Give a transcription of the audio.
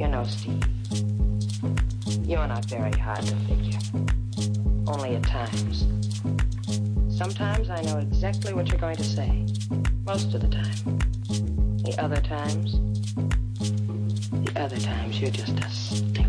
You know, Steve, you're not very hard to figure. Only at times. Sometimes I know exactly what you're going to say. Most of the time. The other times, you're just a stink.